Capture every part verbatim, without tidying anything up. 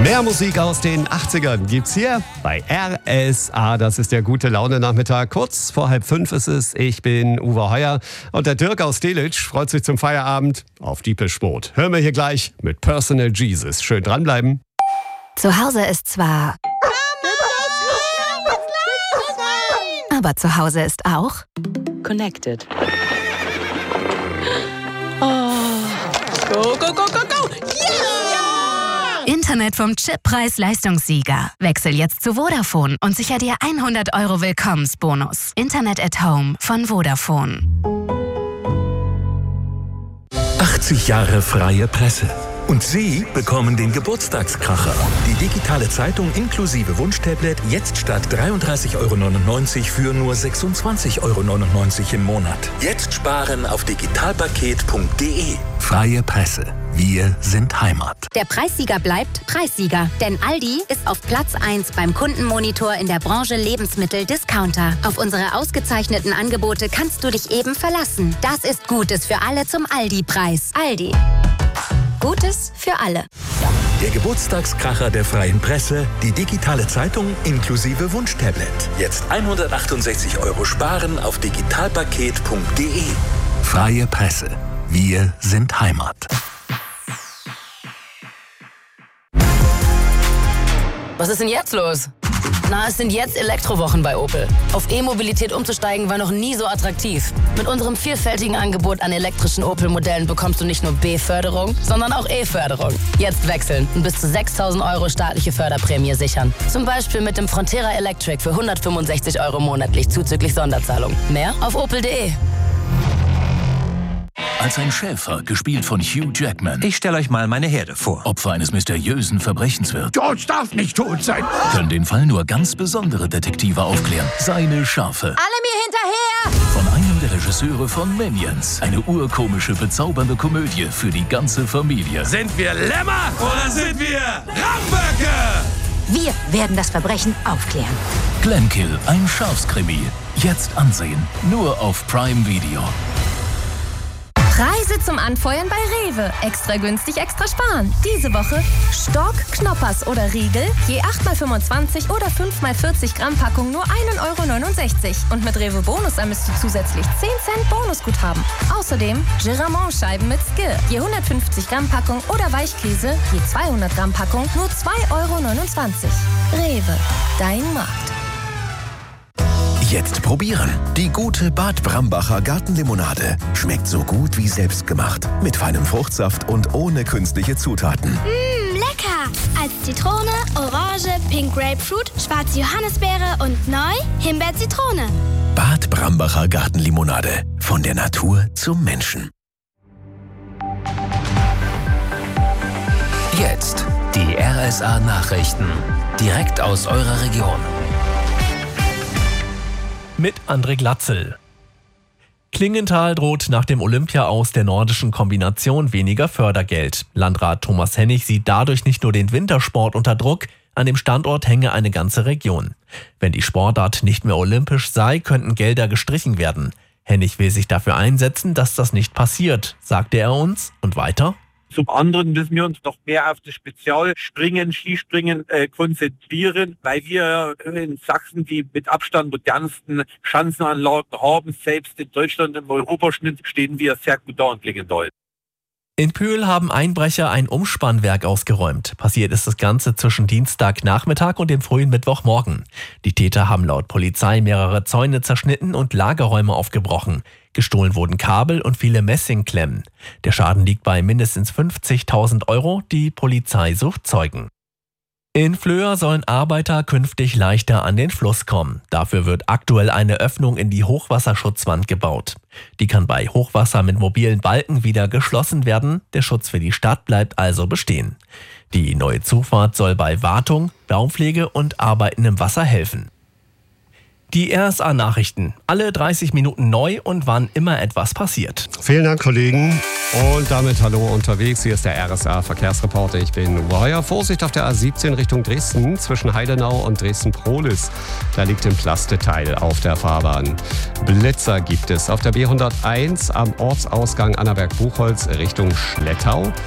Mehr Musik aus den achtzigern gibt's hier bei R S A. Das ist der gute Laune-Nachmittag. Kurz vor halb fünf ist es. Ich bin Uwe Heuer und der Dirk aus Delitzsch freut sich zum Feierabend auf Deepish Mode. Hören wir hier gleich mit Personal Jesus. Schön dranbleiben. Zu Hause ist zwar... Aber zu Hause ist auch... Connected. Oh. Go, go, go, go, go! Yeah! Internet vom Chip-Preis-Leistungssieger. Wechsel jetzt zu Vodafone und sicher dir hundert Euro Willkommensbonus. Internet at Home von Vodafone. achtzig Jahre freie Presse. Und Sie bekommen den Geburtstagskracher. Die digitale Zeitung inklusive Wunschtablet jetzt statt dreiunddreißig Euro neunundneunzig für nur sechsundzwanzig Euro neunundneunzig im Monat. Jetzt sparen auf digitalpaket punkt de. Freie Presse. Wir sind Heimat. Der Preissieger bleibt Preissieger. Denn Aldi ist auf Platz eins beim Kundenmonitor in der Branche Lebensmittel-Discounter. Auf unsere ausgezeichneten Angebote kannst du dich eben verlassen. Das ist Gutes für alle zum Aldi-Preis. Aldi. Gutes für alle. Der Geburtstagskracher der freien Presse, die digitale Zeitung inklusive Wunschtablet. Jetzt hundertachtundsechzig Euro sparen auf digitalpaket punkt de. Freie Presse. Wir sind Heimat. Was ist denn jetzt los? Na, es sind jetzt Elektrowochen bei Opel. Auf E-Mobilität umzusteigen war noch nie so attraktiv. Mit unserem vielfältigen Angebot an elektrischen Opel-Modellen bekommst du nicht nur B-Förderung, sondern auch E-Förderung. Jetzt wechseln und bis zu sechstausend Euro staatliche Förderprämie sichern. Zum Beispiel mit dem Frontera Electric für hundertfünfundsechzig Euro monatlich zuzüglich Sonderzahlung. Mehr auf opel punkt de. Als ein Schäfer, gespielt von Hugh Jackman, Ich stelle euch mal meine Herde vor. Opfer eines mysteriösen Verbrechens wird, George darf nicht tot sein. können den Fall nur ganz besondere Detektive aufklären. Seine Schafe. Alle mir hinterher! Von einem der Regisseure von Minions. Eine urkomische, bezaubernde Komödie für die ganze Familie. Sind wir Lämmer oder sind wir Ramböcke? Wir werden das Verbrechen aufklären. Glenkill, ein Schafskrimi. Jetzt ansehen. Nur auf Prime Video. Preise zum Anfeuern bei Rewe. Extra günstig, extra sparen. Diese Woche Stork, Knoppers oder Riegel. Je acht mal fünfundzwanzig oder fünf mal vierzig Gramm Packung nur ein Euro neunundsechzig. Und mit Rewe Bonus ermisst du zusätzlich zehn Cent Bonusguthaben. Außerdem Giramont-Scheiben mit Skill. Je hundertfünfzig Gramm Packung oder Weichkäse. Je zweihundert Gramm Packung nur zwei Euro neunundzwanzig. Rewe, dein Markt. Jetzt probieren. Die gute Bad Brambacher Gartenlimonade. Schmeckt so gut wie selbstgemacht. Mit feinem Fruchtsaft und ohne künstliche Zutaten. Mmh, lecker! Als Zitrone, Orange, Pink Grapefruit, schwarze Johannisbeere und neu Himbeer-Zitrone. Bad Brambacher Gartenlimonade. Von der Natur zum Menschen. Jetzt die R S A-Nachrichten. Direkt aus eurer Region. Mit André Glatzel. Klingenthal droht nach dem Olympia-Aus der nordischen Kombination weniger Fördergeld. Landrat Thomas Hennig sieht dadurch nicht nur den Wintersport unter Druck, an dem Standort hänge eine ganze Region. Wenn die Sportart nicht mehr olympisch sei, könnten Gelder gestrichen werden. Hennig will sich dafür einsetzen, dass das nicht passiert, sagte er uns. Und weiter? Zum anderen müssen wir uns noch mehr auf das Spezialspringen, Skispringen äh, konzentrieren, weil wir in Sachsen die mit Abstand modernsten Schanzenanlagen haben. Selbst in Deutschland im Europaschnitt stehen wir sehr gut da in Klingenthal. In Pühl haben Einbrecher ein Umspannwerk ausgeräumt. Passiert ist das Ganze zwischen Dienstagnachmittag und dem frühen Mittwochmorgen. Die Täter haben laut Polizei mehrere Zäune zerschnitten und Lagerräume aufgebrochen. Gestohlen wurden Kabel und viele Messingklemmen. Der Schaden liegt bei mindestens fünfzigtausend Euro. Die Polizei sucht Zeugen. In Flöhr sollen Arbeiter künftig leichter an den Fluss kommen. Dafür wird aktuell eine Öffnung in die Hochwasserschutzwand gebaut. Die kann bei Hochwasser mit mobilen Balken wieder geschlossen werden. Der Schutz für die Stadt bleibt also bestehen. Die neue Zufahrt soll bei Wartung, Baumpflege und Arbeiten im Wasser helfen. Die R S A-Nachrichten. Alle dreißig Minuten neu und wann immer etwas passiert. Vielen Dank, Kollegen. Und damit hallo unterwegs. Hier ist der R S A-Verkehrsreporter. Ich bin Uwe Heuer. Vorsicht auf der A siebzehn Richtung Dresden zwischen Heidenau und Dresden-Prohlis. Da liegt ein Plasteteil auf der Fahrbahn. Blitzer gibt es auf der B hunderteins am Ortsausgang Annaberg-Buchholz Richtung Schlettau.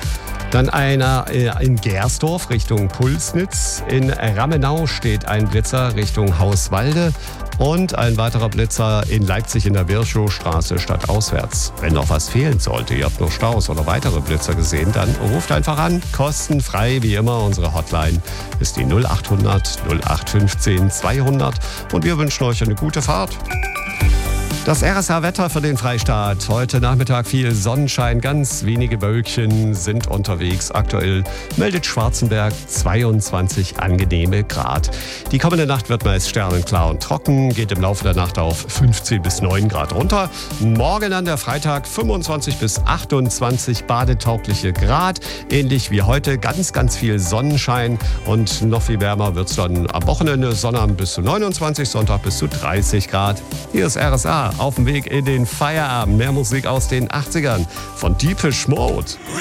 Dann einer in Gersdorf Richtung Pulsnitz. In Rammenau steht ein Blitzer Richtung Hauswalde. Und ein weiterer Blitzer in Leipzig in der Virchow-Straße stadtauswärts. Wenn noch was fehlen sollte, ihr habt noch Staus oder weitere Blitzer gesehen, dann ruft einfach an. Kostenfrei wie immer. Unsere Hotline ist die null acht hundert null acht fünfzehn zweihundert. Und wir wünschen euch eine gute Fahrt. Das R S A-Wetter für den Freistaat. Heute Nachmittag viel Sonnenschein, ganz wenige Wölkchen sind unterwegs. Aktuell meldet Schwarzenberg zweiundzwanzig angenehme Grad. Die kommende Nacht wird meist sternenklar und trocken, geht im Laufe der Nacht auf fünfzehn bis neun Grad runter. Morgen an der Freitag fünfundzwanzig bis achtundzwanzig badetaugliche Grad. Ähnlich wie heute ganz, ganz viel Sonnenschein und noch viel wärmer wird es dann am Wochenende. Sonnabend bis zu neunundzwanzig, Sonntag bis zu dreißig Grad. Hier ist R S A. Auf dem Weg in den Feierabend. Mehr Musik aus den achtzigern von Depeche Mode.